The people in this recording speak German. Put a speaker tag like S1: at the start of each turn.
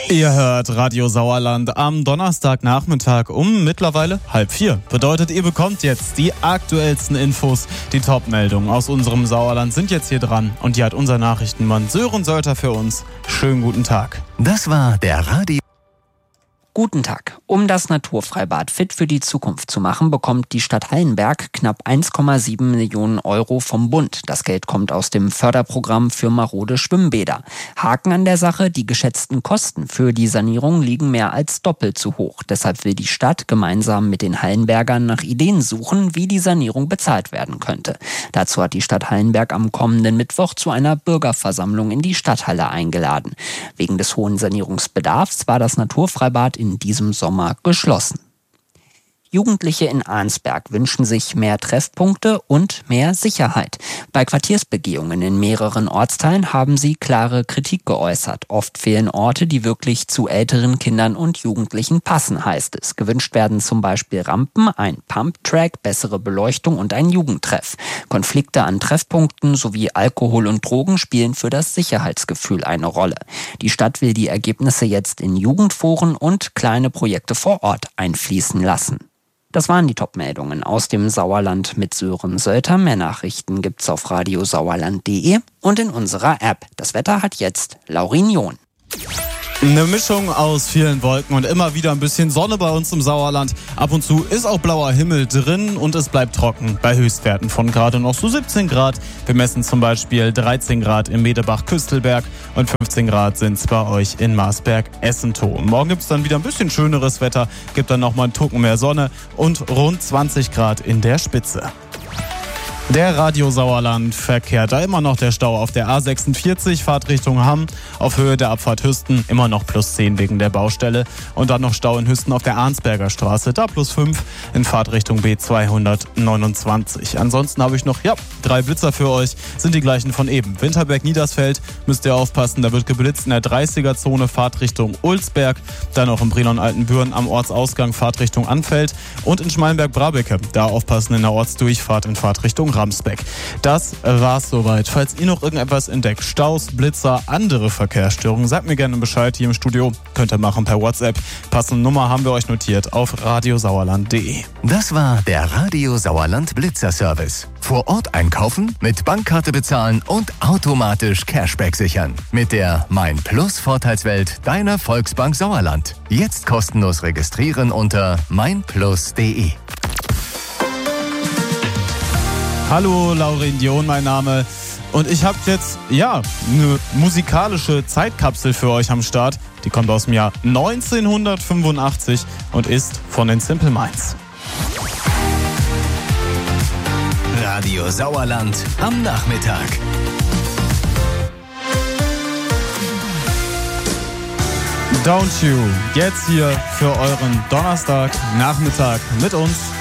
S1: Ihr hört Radio Sauerland am Donnerstagnachmittag um mittlerweile 3:30. Bedeutet, ihr bekommt jetzt die aktuellsten Infos. Die Top-Meldungen aus unserem Sauerland sind jetzt hier dran. Und die hat unser Nachrichtenmann Sören Sölter für uns. Schönen guten Tag.
S2: Das war der Radio...
S3: Guten Tag. Um das Naturfreibad fit für die Zukunft zu machen, bekommt die Stadt Hallenberg knapp 1,7 Millionen Euro vom Bund. Das Geld kommt aus dem Förderprogramm für marode Schwimmbäder. Haken an der Sache, die geschätzten Kosten für die Sanierung liegen mehr als doppelt so hoch. Deshalb will die Stadt gemeinsam mit den Hallenbergern nach Ideen suchen, wie die Sanierung bezahlt werden könnte. Dazu hat die Stadt Hallenberg am kommenden Mittwoch zu einer Bürgerversammlung in die Stadthalle eingeladen. Wegen des hohen Sanierungsbedarfs war das Naturfreibad in diesem Sommer geschlossen. Jugendliche in Arnsberg wünschen sich mehr Treffpunkte und mehr Sicherheit. Bei Quartiersbegehungen in mehreren Ortsteilen haben sie klare Kritik geäußert. Oft fehlen Orte, die wirklich zu älteren Kindern und Jugendlichen passen, heißt es. Gewünscht werden zum Beispiel Rampen, ein Pumptrack, bessere Beleuchtung und ein Jugendtreff. Konflikte an Treffpunkten sowie Alkohol und Drogen spielen für das Sicherheitsgefühl eine Rolle. Die Stadt will die Ergebnisse jetzt in Jugendforen und kleine Projekte vor Ort einfließen lassen. Das waren die Top-Meldungen aus dem Sauerland mit Sören Sölter. Mehr Nachrichten gibt's auf radiosauerland.de und in unserer App. Das Wetter hat jetzt Laurin John.
S1: Eine Mischung aus vielen Wolken und immer wieder ein bisschen Sonne bei uns im Sauerland. Ab und zu ist auch blauer Himmel drin und es bleibt trocken bei Höchstwerten von gerade noch so 17 Grad. Wir messen zum Beispiel 13 Grad im Medebach-Küstelberg und 15 Grad sind es bei euch in Marsberg-Essentow. Morgen gibt es dann wieder ein bisschen schöneres Wetter, gibt dann nochmal einen Tucken mehr Sonne und rund 20 Grad in der Spitze. Der Radio Sauerland verkehrt. Da immer noch der Stau auf der A46, Fahrtrichtung Hamm, auf Höhe der Abfahrt Hüsten, immer noch +10 wegen der Baustelle. Und dann noch Stau in Hüsten auf der Arnsberger Straße, da +5 in Fahrtrichtung B229. Ansonsten habe ich noch, 3 Blitzer für euch, sind die gleichen von eben. Winterberg-Niedersfeld, müsst ihr aufpassen, da wird geblitzt in der 30er-Zone, Fahrtrichtung Ulsberg. Dann auch in Brilon-Altenbüren am Ortsausgang, Fahrtrichtung Anfeld. Und in Schmalenberg-Brabecke, da aufpassen in der Ortsdurchfahrt in Fahrtrichtung Ramsbeck. Das war's soweit. Falls ihr noch irgendetwas entdeckt, Staus, Blitzer, andere Verkehrsstörungen, sagt mir gerne Bescheid hier im Studio. Könnt ihr machen per WhatsApp. Passende Nummer haben wir euch notiert auf radiosauerland.de.
S2: Das war der Radio Sauerland Blitzer-Service. Vor Ort einkaufen, mit Bankkarte bezahlen und automatisch Cashback sichern. Mit der Mein Plus Vorteilswelt deiner Volksbank Sauerland. Jetzt kostenlos registrieren unter meinplus.de.
S1: Hallo, Laurin John, mein Name. Und ich habe jetzt, eine musikalische Zeitkapsel für euch am Start. Die kommt aus dem Jahr 1985 und ist von den Simple Minds.
S2: Radio Sauerland am Nachmittag.
S1: Don't You, jetzt hier für euren Donnerstagnachmittag mit uns.